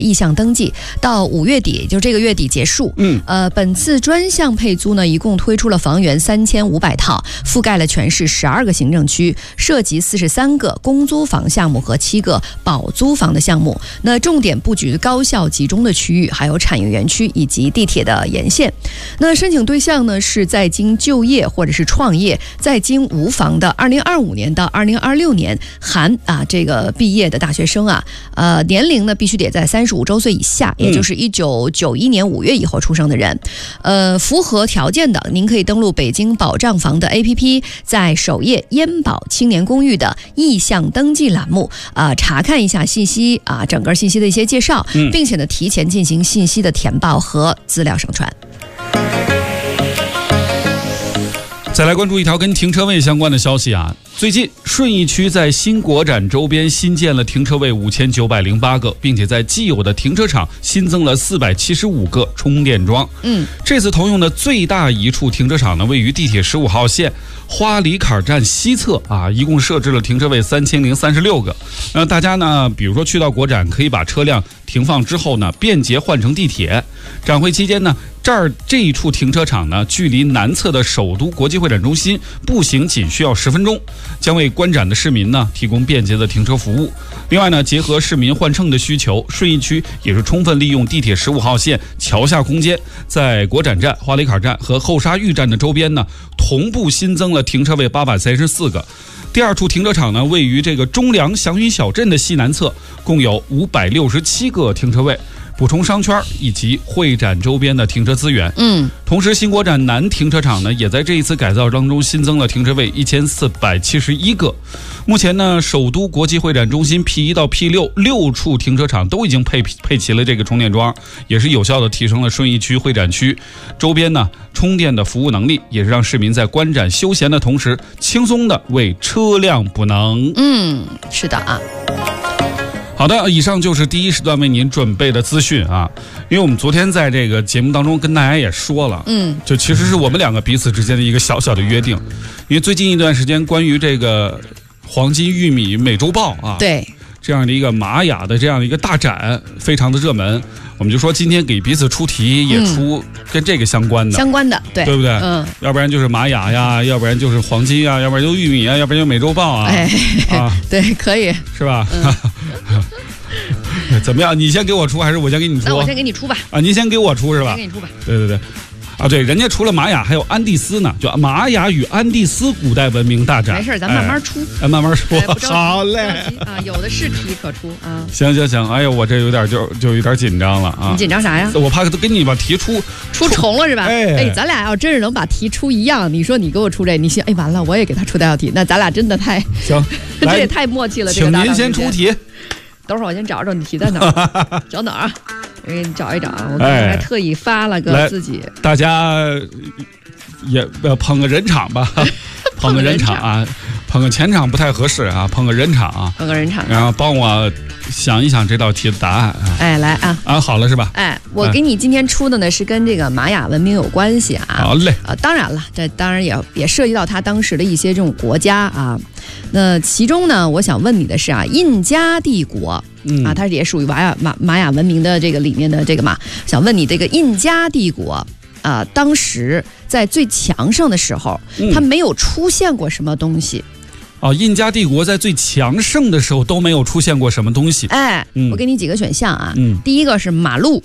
意向登记，到5月底，就这个月底结束。本次专项配租呢，一共推出了房源3500套，覆盖了全市12个行政区，涉及43个公租房项目和7个保租房的项目。那重点布局高校集中的区域，还有产业园区以及地铁的沿线。那申请对象呢，是在京就业或者是创业，在京无房的2025年到2026年含这个毕业的大学生年龄呢必须得在35周岁以下，也就是1991年5月以后出生的人。符合条件的，您可以登录北京保障房的 APP， 在首页烟保青年公寓的意向登记栏目查看一下信息整个信息的一些介绍，并且呢提前进行信息的填报和资料上传。 再来关注一条跟停车位相关的消息最近顺义区在新国展周边新建了停车位5908个，并且在既有的停车场新增了475个充电桩。这次投用的最大一处停车场呢，位于地铁15号线花里坎站西侧一共设置了停车位3036个。大家呢，比如说去到国展，可以把车辆停放之后呢，便捷换乘地铁。展会期间呢，这一处停车场呢，距离南侧的首都国际会展中心步行仅需要10分钟，将为观展的市民呢提供便捷的停车服务。另外呢，结合市民换乘的需求，顺义区也是充分利用地铁15号线桥下空间，在国展站、花里坎站和后沙峪站的周边呢，同步新增了停车位834个。第二处停车场呢，位于这个中粮祥云小镇的西南侧，共有567个停车位，补充商圈以及会展周边的停车资源。同时新国展南停车场呢，也在这一次改造当中新增了停车位1471个。目前呢，首都国际会展中心 P1 到 P6 6处停车场都已经配齐了这个充电桩，也是有效的提升了顺义区会展区周边呢充电的服务能力，也是让市民在观展休闲的同时，轻松的为车辆补能。 是的好的，以上就是第一时段为您准备的资讯因为我们昨天在这个节目当中跟大家也说了，就其实是我们两个彼此之间的一个小小的约定，因为最近一段时间关于这个黄金玉米美洲豹对这样的一个玛雅的这样的一个大展非常的热门，我们就说今天给彼此出题，也出跟这个相关的，对不对？要不然就是玛雅呀，要不然就是黄金呀，要不然就玉米啊，要不然就美洲豹对，可以是吧？怎么样？你先给我出还是我先给你出？ 那我先给你出吧。 您先给我出是吧？ 先给你出吧。 对。对，人家除了玛雅还有安第斯呢，就玛雅与安第斯古代文明大展。 没事，咱慢慢出。 慢慢说。好嘞。 有的是题可出行，哎呦，我这有点就有点紧张了你紧张啥呀？ 我怕跟你把题出重了是吧？咱俩要真是能把题出一样，你说你给我出这，你信？完了，我也给他出这道题，那咱俩真的太行， 这也太默契了。 请您先出题。 等会儿我先找找你题在哪儿，找哪儿我给你找一找我刚才还特意发了个自己。 大家也捧个人场吧，捧个人场捧个前场不太合适捧个人场捧个人场， 然后帮我想一想这道题的答案来好了是吧？ 我给你今天出的呢是跟这个玛雅文明有关系好嘞当然了，这当然也涉及到他当时的一些这种国家那其中呢，我想问你的是印加帝国它也属于玛雅文明的这个里面的这个嘛，想问你这个印加帝国当时在最强盛的时候，它没有出现过什么东西。 印加帝国在最强盛的时候都没有出现过什么东西。 我给你几个选项第一个是马路，